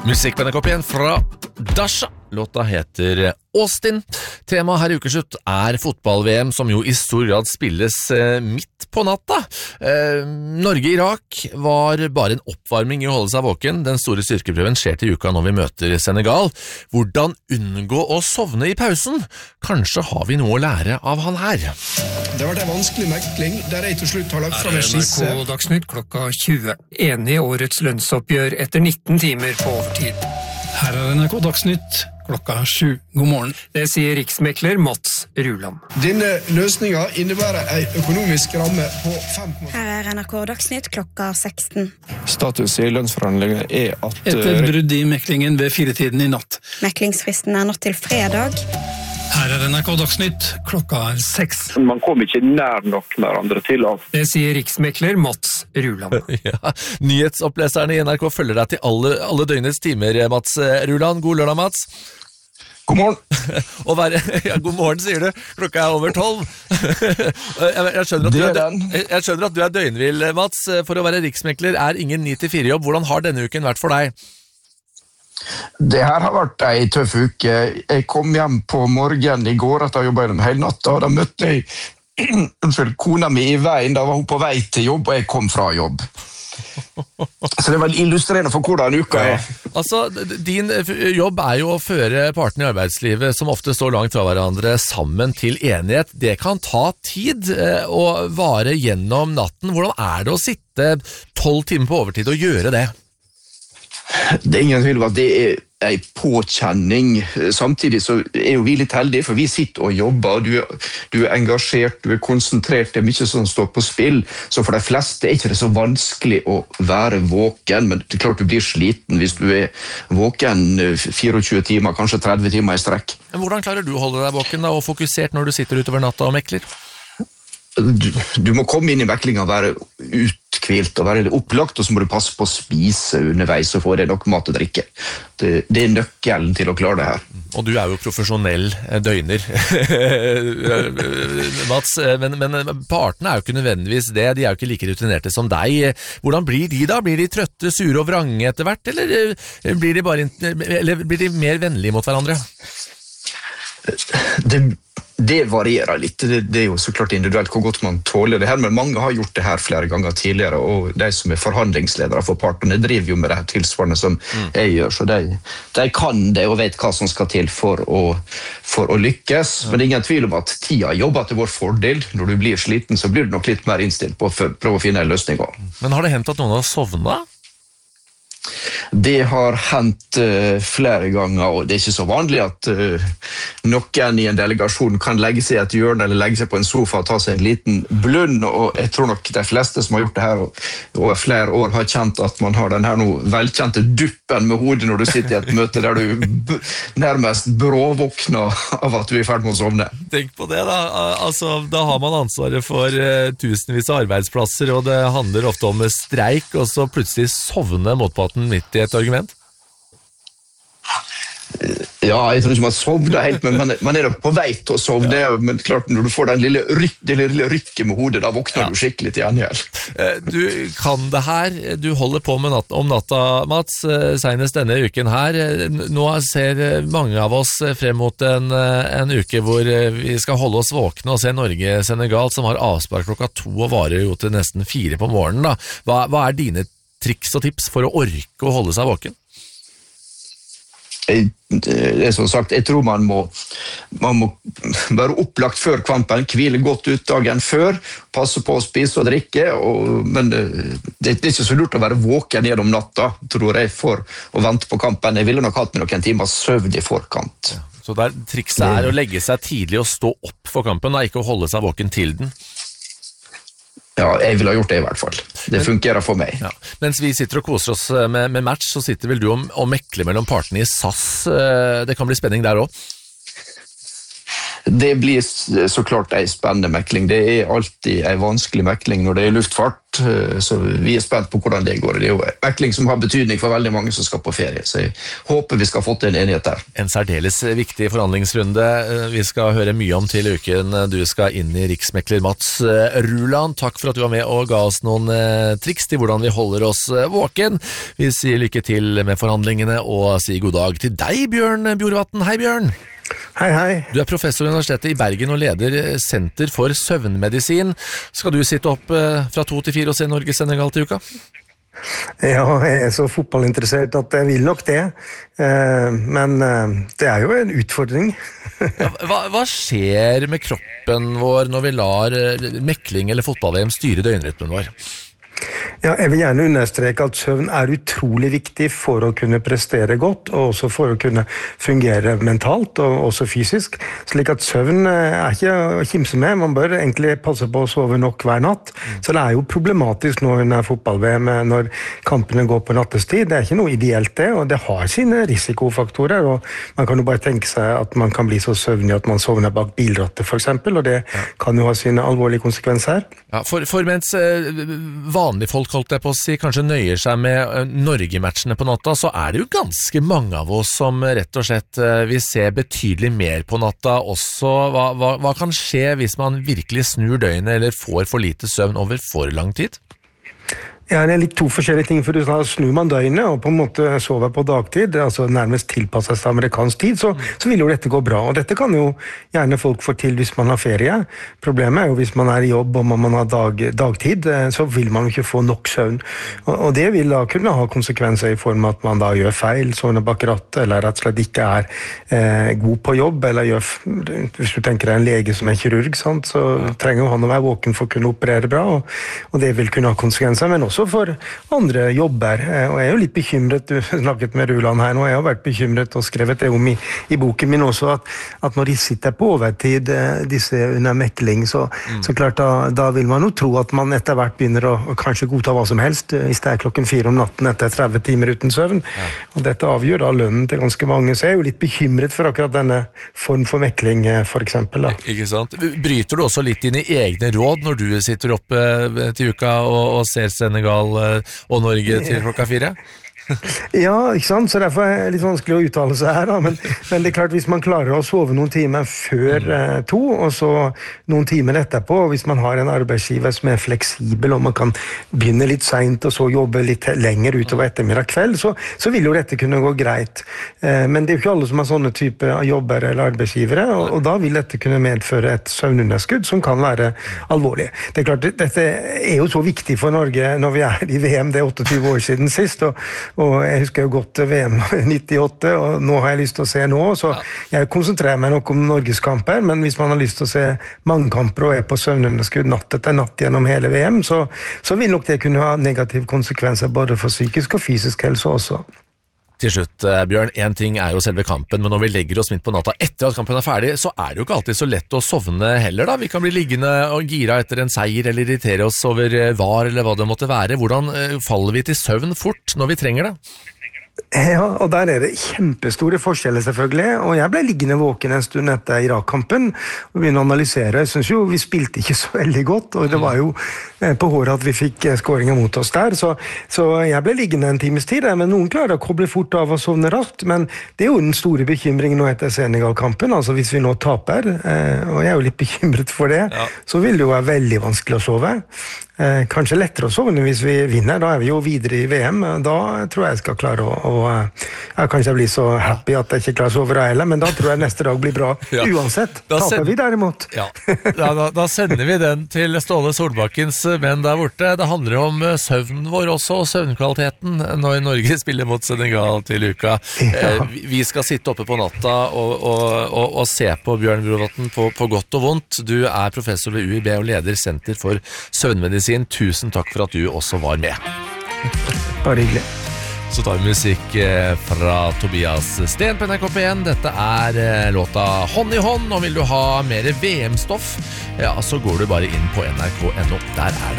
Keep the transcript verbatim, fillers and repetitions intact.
Musikk på N R K P en fra Dasha. Låta heter Austin. Tema her I Ukeslutt er fotball-V M, som jo I stor grad spilles eh, midt på natta. Eh, Norge-Irak var bare en oppvarming I å holde seg våken. Den store styrkeprøven skjer til uka når vi møter Senegal. Hvordan unngå å sovne I pausen? Kanskje har vi noe å lære av han her. Det har vært en vanskelig mekling, der jeg til slutt har lagt frem en skisse. N R K Dagsnytt klokka tjue. Enig I årets lønnsoppgjør etter nitten timer på overtid. Her er N R K Dagsnytt klokka sju. God morgen. Det sier riksmekler Mats Ruland. Denne løsningen innebærer en økonomisk ramme på fem. Her er N R K Dagsnytt klokka seksten. Status I lønnsforhandlingene er at... Etter brudd I meklingen ved firetiden I natt. Meklingsfristen er nådd til fredag. Her er N R K Dagsnytt klokka er seks. Man kom ikke nær nok med hverandre til av. Det sier riksmekler Mats Ruland. Ja, nyhetsoppleserne I N R K følger deg til alle, alle døgnets timer, Mats Ruland. God lørdag, Mats. God morgen. Og være, ja, god morgen, sier du. Klokka er over tolv. jeg, jeg, skjønner at du er, jeg skjønner at du er døgnvill, Mats. For å være riksmekler er ingen ni til fire jobb. Hvordan har denne uken vært for deg? Det her har vært en tøff uke. Jeg kom hjem på morgenen I går etter å jobbe gjennom hele natta, og da møtte jeg unnskyld, kona mi I veien. Da var hun på vei til jobb, og jeg kom fra jobb. Så det var illustrerende for hvordan uka er. Altså, din jobb er jo å føre partene I arbeidslivet som ofte står langt fra hverandre sammen til enighet. Det kan ta tid å vare gjennom natten. Hvordan er det å sitte tolv timer på overtid og gjøre det? Det er ingen tvil om at det er en påkjenning. Samtidig så er jo vi litt heldige, for vi sitter og jobber, og du er, du er engasjert, du er konsentrert, det er mye som står på spill, så for de fleste er ikke det så vanskelig å være våken, men det er klart du blir sliten hvis du er våken tjuefire timer, kanskje tretti timer I strekk. Men hvordan klarer du å holde deg våken da, og fokusert når du sitter utover natta og mekler? Du, du må komme inn I meklingen og være utkvilt og være opplagt, og så må du passe på å spise underveis og få deg nok mat og drikke. Det, det er nøkkelen til å klare det her. Og du er jo profesjonell døgner, Mats, men, men partene er jo ikke nødvendigvis det, de er jo ikke like rutinerte som deg. Hvordan blir de da? Blir de trøtte, sure og vrange etter hvert, eller blir de, bare, eller blir de mer vennlige mot hverandre? Det Det varierer litt, det, det er jo så klart individuelt hvor godt man tåler det her, men mange har gjort det her flere ganger tidligere, og de som er forhandlingsledere for partene driver jo med det her tilsvarende som mm. jeg gjør, så de, de kan det og vet hva som skal til for å, for å lykkes, mm. men det er ingen tvil om at tida jobber til vår fordel. Når du blir sliten, så blir du nok litt mer innstilt på å prøve å finne en løsning. Men har det hendt at noen har sovnet? Det har hendt uh, flere ganger, og det er ikke så vanlig at uh, noen I en delegasjon kan legge seg I et hjørne eller legge seg på en sofa og ta seg en liten blund, og jeg tror nok de fleste som har gjort det her over flere år har kjent at man har den her nå velkjente duppen med hodet når du sitter I et møte der du b- nærmest bråvåkner av at du er I ferd med å sovne. Tenk på det da, altså da har man ansvaret for uh, tusenvis av arbeidsplasser, og det handler ofte om streik, og så plutselig sovner motparten midt I et argument? Ja, jeg tror ikke man sovner helt, men man er, man er på vei til å sovne, ja. Men klart når du får den lille, ryk, det lille rykket med hodet, da våkner ja. Du skikkelig til gjengjeld. Du kan det her, du holder på med natt, om natta, Mats, senest denne uken her. Nå ser mange av oss frem mot en, en uke hvor vi skal holde oss våkne og se Norge-Senegal, som har avspark klokka to og varer jo til nesten fire på morgenen. Da. Hva, hva er dine triks og tips for å orke å holde seg våken? Jeg, det er som sagt, jeg tror man må, man må være opplagt før kampen, hvile godt ut dagen før, passe på å spise og drikke, og, men det, det er ikke så lurt å være våken gjennom natta, tror jeg, for å vente på kampen. Jeg ville nok hatt med noen timer søvn I forkant. Ja, så der trikset er å legge seg tidlig og stå opp for kampen, og ikke å holde seg våken til den? Ja, jeg vil ha gjort det I hvert fall. Det fungerer for meg. Ja. Mens vi sitter og koser oss med, med match, så sitter vel du og, og mekler mellom partene I S A S. Det kan bli spenning der også? Det blir så klart en spennende mekling. Det er alltid en vanskelig mekling når det er luftfart, så vi er spent på hvordan det går. Det er jo en mekling som har betydning for veldig mange som skal på ferie, så jeg håper vi skal få til en enighet der. En særdeles viktig forhandlingsrunde vi skal høre mye om til uken. Du skal inn i riksmekler Mats Ruland. Takk for at du var med og ga oss noen triks til hvordan vi holder oss våken. Vi sier lykke til med forhandlingene og sier god dag til deg, Bjørn Bjorvatn. Hei, Bjørn! Hei, hei. Du er professor ved Universitetet i Bergen og leder Senter for søvnmedisin. Skal du sitte opp fra to til fire og se Norge-Senegal til uka? Ja, jeg er så fotballinteressert at jeg vil nok det. Men det er jo en utfordring. hva, hva skjer med kroppen vår når vi lar mekling eller fotball-V M styre døgnrytmen vår? Ja, jeg vil gjerne understreke at søvn er utrolig viktig for å kunne prestere godt, og også for å kunne fungere mentalt og også fysisk. Slik at søvn er ikke å kimse med, man bør egentlig passe på å sove nok hver natt. Så det er jo problematisk nå under fotball-V M når kampene går på nattestid. Det er ikke noe ideelt det, og det har sine risikofaktorer, og man kan jo bare tenke seg at man kan bli så søvnig at man sovner bak bilrattet for eksempel, og det kan jo ha sine alvorlige konsekvenser. Ja, for, for mens eh, vanlige folk holdt jeg på å si, kanskje nøyer seg med Norge-matchene på natta, så er det jo ganske mange av oss som rett og slett vil se betydelig mer på natta også. Hva, hva, hva kan skje hvis man virkelig snur døgnet eller får for lite søvn over for lang tid? Ja, det er litt to forskjellige ting, for du snur man døgnet og på en måte sover på dagtid, altså nærmest tilpasset til amerikansk tid, så, så vil jo dette gå bra. Og dette kan jo gjerne folk få til hvis man har ferie. Problemet er jo hvis man er i jobb og man har dag, dagtid, så vil man jo ikke få nok søvn. Og, og det vil da kunne ha konsekvenser i form av at man da gjør feil, sovner bak rattet, eller rett og slett ikke er eh, god på jobb, eller gjør, hvis du tenker deg en lege som er kirurg, sant, så trenger jo han å være våken for å kunne operere bra, og, og det vil kunne ha konsekvenser, men også også for andre jobber, og jeg er jo litt bekymret, du snakket med Ruland her nå, jeg har vært bekymret og skrevet det om i, i boken min også, at, at når de sitter på overtid, disse under mekling, så, mm. så klart da, da vil man jo tro at man etter hvert begynner å, å kanskje godta hva som helst, hvis det er klokken fire om natten etter tretti timer uten søvn, ja. Og dette avgjør da lønnen til ganske mange, så jeg er jo litt bekymret for akkurat denne form for mekling, for eksempel. Da. Ikke sant? Bryter du også litt dine egne råd når du sitter oppe til uka og, og ser Senegal og Norge til klokka fire? Ja, ikke sant? Så derfor er det litt vanskelig å uttale seg her da, men, men det er klart hvis man klarer å sove noen timer før eh, to, og så noen timer etterpå, og hvis man har en arbeidsgiver som er fleksibel, og man kan begynne litt sent og så jobbe litt lenger utover ettermiddag kveld, så, så vil jo dette kunne gå greit. Eh, men det er jo ikke alle som har sånne type jobber eller arbeidsgivere, og, og da vil dette kunne medføre et søvnunderskudd som kan være alvorlig. Det er klart, dette er jo så viktig for Norge når vi er i V M, det er tjueåtte år siden sist, og og jeg husker jo godt V M nittiåtte, og nå har jeg lyst til å se nå, så jeg konsentrerer meg nok om Norgeskamper, men hvis man har lyst til å se mange kamper og er på søvnunderskudd natt etter natt gjennom hele V M, så, så vil nok det kunne ha negative konsekvenser både for psykisk og fysisk helse også. Til slutt, Bjørn, en ting er jo selve kampen, men når vi legger oss midt på natta etter at kampen er ferdig, så er det jo ikke alltid så lett å sovne heller da. Vi kan bli liggende og gira etter en seier, eller irritere oss over var eller hva det måtte være. Hvordan faller vi til søvn fort når vi trenger det? Ja, og der er det kjempestore forskjeller selvfølgelig, og jeg ble liggende våken en stund etter Irak-kampen og begynne å analysere. Jeg synes jo vi spilte ikke så veldig godt, og det var jo på håret at vi fikk skåringer mot oss der, så, så jeg ble liggende en times tid, men noen klarer å koble fort av og sovne raskt, men det er jo den store bekymringen nå etter Senegal-kampen, altså hvis vi nå taper, og jeg er jo litt bekymret for det, ja. Så vil det jo være veldig vanskelig å sove. Eh, kanskje lettere å sovne hvis vi vinner, da er vi jo videre i V M, da tror jeg jeg skal klare å, å ja, kanskje jeg blir så happy at jeg ikke klarer å sove da heller, men da tror jeg neste dag blir bra ja. Uansett, da taper send... vi derimot. Ja. Da, da, da sender vi den til Ståle Solbakkens menn der borte. Det handler om søvnen vår også, og søvnkvaliteten når Norge spiller mot Senegal til uka. Ja. Eh, vi skal sitte oppe på natta og, og, og, og se på Bjørn Bjorvatn på, på godt og vondt. Du er professor ved U I B og leder Senter for søvnmedisin. Tusen takk for at du også var med. Bare hyggelig. Så tar vi musikk fra Tobias Sten på N R K P én. Dette er låta Hånd i hånd, og vil du ha mer V M-stoff, ja, så går du bare inn på N R K punktum N O. Der er det.